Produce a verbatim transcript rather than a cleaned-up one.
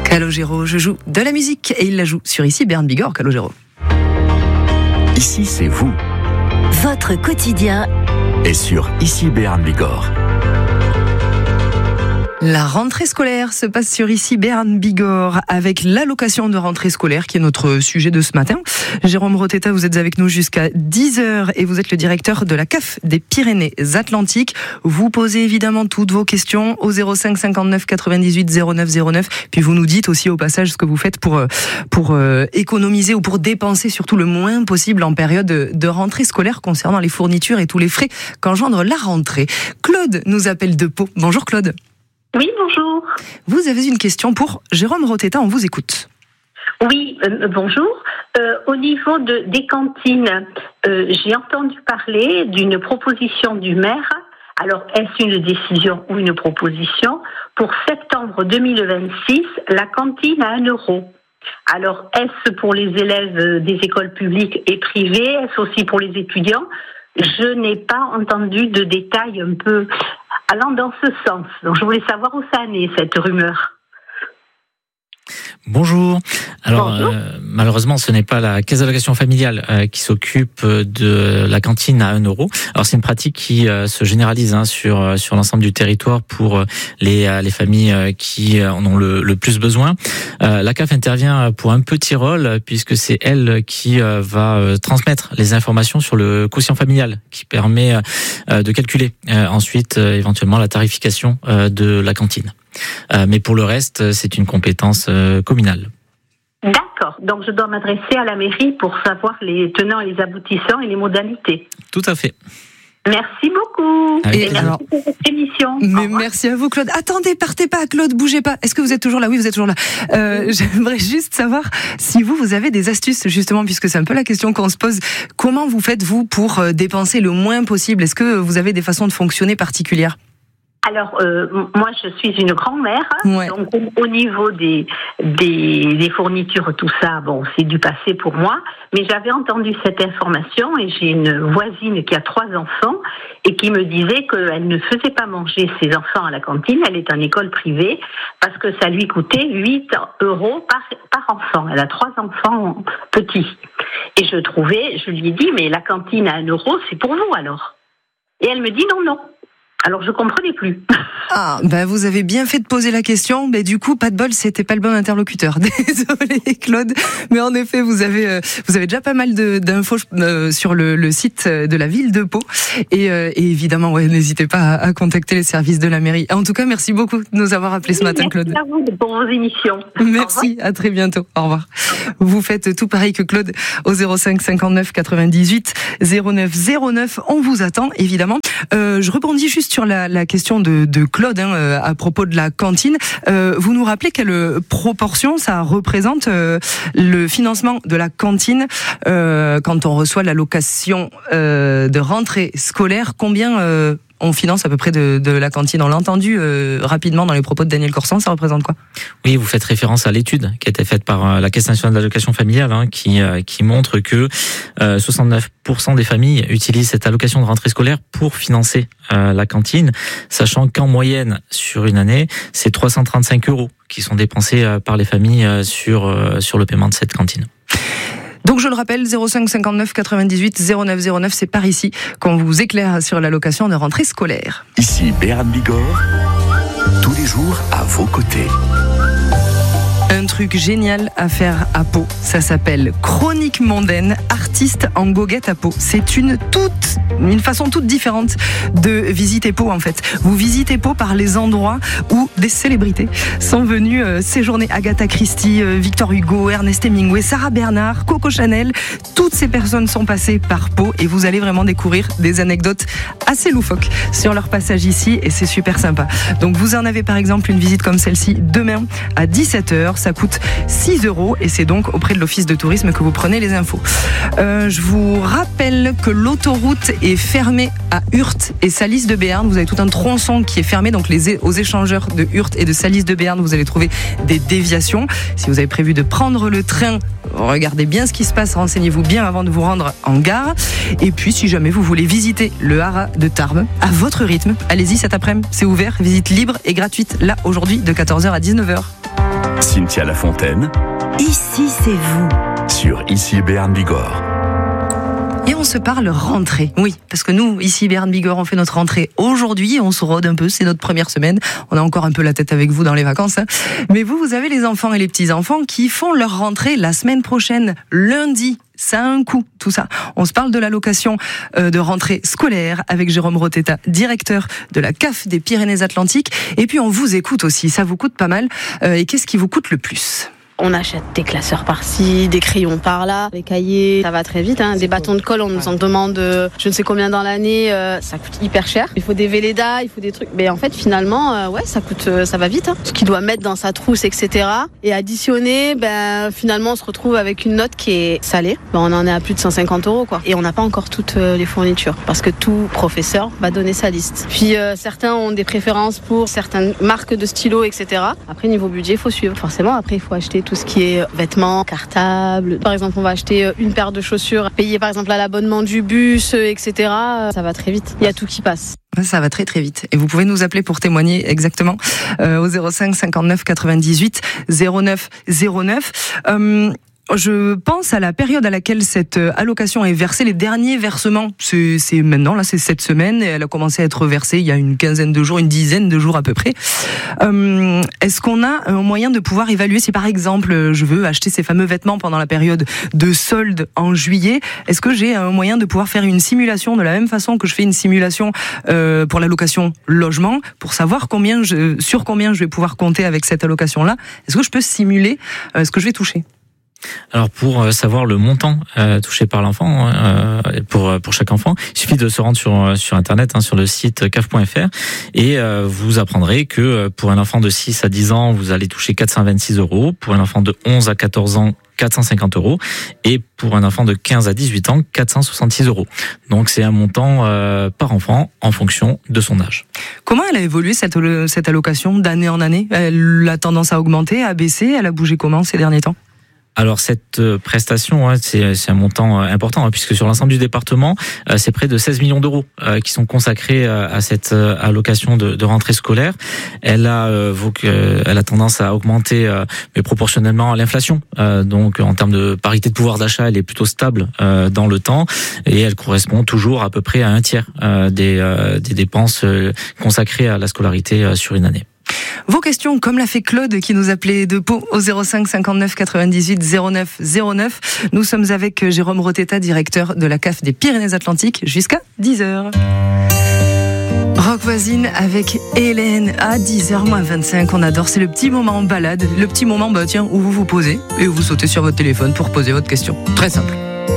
Calogero, je joue de la musique et il la joue sur Ici Béarn Bigorre, Calogero. Ici, c'est vous. Votre quotidien Et sur Ici Béarn Bigorre. La rentrée scolaire se passe sur Ici Béarn Bigorre avec l'allocation de rentrée scolaire qui est notre sujet de ce matin. Jérôme Roteta, vous êtes avec nous jusqu'à dix heures et vous êtes le directeur de la C A F des Pyrénées-Atlantiques. Vous posez évidemment toutes vos questions au zéro cinq cinquante-neuf quatre-vingt-dix-huit zéro neuf zéro neuf. Puis vous nous dites aussi au passage ce que vous faites pour, pour euh, économiser ou pour dépenser surtout le moins possible en période de rentrée scolaire concernant les fournitures et tous les frais qu'engendre la rentrée. Claude nous appelle de Pau. Bonjour Claude. Oui, bonjour. Vous avez une question pour Jérôme Roteta, on vous écoute. Oui, euh, bonjour. Euh, au niveau de, des cantines, euh, j'ai entendu parler d'une proposition du maire. Alors, est-ce une décision ou une proposition? Pour septembre deux mille vingt-six, la cantine à un euro. Alors, est-ce pour les élèves des écoles publiques et privées? Est-ce aussi pour les étudiants? Je n'ai pas entendu de détails un peu allant dans ce sens. Donc, je voulais savoir où ça en est, cette rumeur. Bonjour. Alors, Bonjour. Euh, malheureusement, ce n'est pas la caisse d'allocation familiale euh, qui s'occupe de la cantine à un euro. Alors, c'est une pratique qui euh, se généralise hein, sur sur l'ensemble du territoire pour les les familles euh, qui en ont le, le plus besoin. Euh, la C A F intervient pour un petit rôle puisque c'est elle qui euh, va euh, transmettre les informations sur le quotient familial qui permet euh, de calculer euh, ensuite euh, éventuellement la tarification euh, de la cantine. Euh, mais pour le reste, c'est une compétence euh, communale. D'accord. Donc, je dois m'adresser à la mairie pour savoir les tenants et les aboutissants et les modalités. Tout à fait. Merci beaucoup. Avec et merci alors, pour votre émission. Mais merci à vous Claude. Attendez, partez pas Claude, bougez pas. Est-ce que vous êtes toujours là? Oui, vous êtes toujours là. Euh, j'aimerais juste savoir si vous, vous avez des astuces justement, puisque c'est un peu la question qu'on se pose. Comment vous faites vous pour dépenser le moins possible? Est-ce que vous avez des façons de fonctionner particulières? Alors, euh, moi, je suis une grand-mère, Ouais. donc au, au niveau des, des, des fournitures, tout ça, bon, c'est du passé pour moi, mais j'avais entendu cette information et j'ai une voisine qui a trois enfants et qui me disait qu'elle ne faisait pas manger ses enfants à la cantine, elle est en école privée, parce que ça lui coûtait huit euros par, par enfant. Elle a trois enfants petits. Et je trouvais, je lui ai dit, mais la cantine à un euro, c'est pour vous alors? Et elle me dit non, non. Alors, je comprenais plus. Ah, ben vous avez bien fait de poser la question, mais du coup, pas de bol, c'était pas le bon interlocuteur. Désolé, Claude, mais en effet, vous avez euh, vous avez déjà pas mal de, d'infos euh, sur le, le site de la ville de Pau, et, euh, et évidemment, ouais, n'hésitez pas à, à contacter les services de la mairie. En tout cas, merci beaucoup de nous avoir appelés ce matin, Claude. Merci à vous pour vos émissions. Merci, à très bientôt. Au revoir. Vous faites tout pareil que Claude au zéro cinq cinquante-neuf quatre-vingt-dix-huit zéro neuf zéro neuf. On vous attend, évidemment. Euh, je rebondis juste sur la, la question de, de Claude hein, euh, à propos de la cantine. Euh, vous nous rappelez quelle proportion ça représente euh, le financement de la cantine euh, quand on reçoit l'allocation euh, de rentrée scolaire? Combien euh, on finance à peu près de, de la cantine? On l'a entendu euh, rapidement dans les propos de Daniel Corsan, ça représente quoi? Oui, vous faites référence à l'étude qui a été faite par la Caisse nationale d'allocation familiale hein, qui, euh, qui montre que euh, soixante-neuf pour cent des familles utilisent cette allocation de rentrée scolaire pour financer euh, la cantine, sachant qu'en moyenne, sur une année, c'est trois cent trente-cinq euros qui sont dépensés euh, par les familles euh, sur, euh, sur le paiement de cette cantine. Donc je le rappelle, zéro cinq cinquante-neuf quatre-vingt-dix-huit zéro neuf zéro neuf, c'est par ici qu'on vous éclaire sur l'allocation de rentrée scolaire. Ici Béarn Bigorre, tous les jours à vos côtés. Un truc génial à faire à Pau, ça s'appelle Chronique mondaine, artiste en goguette à Pau. C'est une toute, une façon toute différente de visiter Pau en fait. Vous visitez Pau par les endroits où des célébrités sont venues euh, séjourner. Agatha Christie, euh, Victor Hugo, Ernest Hemingway, Sarah Bernard, Coco Chanel. Toutes ces personnes sont passées par Pau et vous allez vraiment découvrir des anecdotes assez loufoques sur leur passage ici et c'est super sympa. Donc vous en avez par exemple une visite comme celle-ci demain à dix-sept heures. Ça coûte six euros et c'est donc auprès de l'office de tourisme que vous prenez les infos. Euh, je vous rappelle que l'autoroute est fermée à Hurt et Salis de Béarn. Vous avez tout un tronçon qui est fermé, donc les, aux échangeurs de Hurt et de Salis de Béarn, vous allez trouver des déviations. Si vous avez prévu de prendre le train, regardez bien ce qui se passe, renseignez-vous bien avant de vous rendre en gare. Et puis si jamais vous voulez visiter le haras de Tarbes à votre rythme, allez-y cet après-midi, c'est ouvert, visite libre et gratuite là aujourd'hui de quatorze heures à dix-neuf heures. Cynthia Lafontaine. Ici, c'est vous. Sur Ici Béarn Bigorre. Et on se parle rentrée. Oui, parce que nous, ici, Béarn Bigorre, on fait notre rentrée aujourd'hui. On se rôde un peu, c'est notre première semaine. On a encore un peu la tête avec vous dans les vacances. Hein. Mais vous, vous avez les enfants et les petits-enfants qui font leur rentrée la semaine prochaine, lundi. Ça a un coût, tout ça. On se parle de l'allocation de rentrée scolaire avec Jérôme Rotetta, directeur de la C A F des Pyrénées-Atlantiques. Et puis on vous écoute aussi, ça vous coûte pas mal. Et qu'est-ce qui vous coûte le plus ? On achète des classeurs par-ci, des crayons par-là, des cahiers, ça va très vite. Hein. Des bâtons de colle, on nous en demande euh, je ne sais combien dans l'année, euh, ça coûte hyper cher. Il faut des Velleda, il faut des trucs. Mais en fait, finalement, euh, ouais, ça coûte, euh, ça va vite. Hein. Ce qu'il doit mettre dans sa trousse, et cetera. Et additionner, ben finalement, on se retrouve avec une note qui est salée. Ben, on en est à plus de cent cinquante euros, quoi. Et on n'a pas encore toutes euh, les fournitures, parce que tout professeur va donner sa liste. Puis euh, certains ont des préférences pour certaines marques de stylos, et cetera. Après, niveau budget, il faut suivre. Forcément, après, il faut acheter tout ce qui est vêtements, cartables. Par exemple, on va acheter une paire de chaussures, payer par exemple à l'abonnement du bus, et cetera. Ça va très vite. Il y a tout qui passe. Ça va très très vite. Et vous pouvez nous appeler pour témoigner exactement euh, au zéro cinq cinquante-neuf quatre-vingt-dix-huit zéro neuf zéro neuf. Euh, Je pense à la période à laquelle cette allocation est versée. Les derniers versements, c'est, c'est maintenant, là, c'est cette semaine. Elle a commencé à être versée il y a une quinzaine de jours, une dizaine de jours à peu près. Euh, est-ce qu'on a un moyen de pouvoir évaluer si, par exemple, je veux acheter ces fameux vêtements pendant la période de solde en juillet? Est-ce que j'ai un moyen de pouvoir faire une simulation de la même façon que je fais une simulation euh, pour l'allocation logement, pour savoir combien je, sur combien je vais pouvoir compter avec cette allocation-là? Est-ce que je peux simuler euh, ce que je vais toucher? Alors pour savoir le montant euh, touché par l'enfant, euh, pour pour chaque enfant, il suffit de se rendre sur sur internet, hein, sur le site c a f point f r, et euh, vous apprendrez que pour un enfant de six à dix ans, vous allez toucher quatre cent vingt-six euros, pour un enfant de onze à quatorze ans, quatre cent cinquante euros, et pour un enfant de quinze à dix-huit ans, quatre cent soixante-six euros. Donc c'est un montant euh, par enfant en fonction de son âge. Comment elle a évolué cette cette allocation d'année en année? Elle a tendance à augmenter, à baisser? Elle a bougé comment ces derniers temps? Alors cette prestation, c'est, c'est un montant important, hein, puisque sur l'ensemble du département, c'est près de seize millions d'euros euh, qui sont consacrés à cette allocation de, de rentrée scolaire. Elle a, euh, elle a tendance à augmenter, euh, mais proportionnellement à l'inflation. Euh, donc en termes de parité de pouvoir d'achat, elle est plutôt stable euh, dans le temps, et elle correspond toujours à peu près à un tiers euh, des, euh, des dépenses consacrées à la scolarité euh, sur une année. Vos questions, comme l'a fait Claude qui nous appelait de Pau au zéro cinq cinquante-neuf quatre-vingt-dix-huit zéro neuf zéro neuf. Nous sommes avec Jérôme Rotetta, directeur de la C A F des Pyrénées-Atlantiques, jusqu'à dix heures. Rock voisine avec Hélène à dix heures moins vingt-cinq. On adore, c'est le petit moment en balade. Le petit moment, bah tiens, où vous vous posez et vous sautez sur votre téléphone pour poser votre question. Très simple.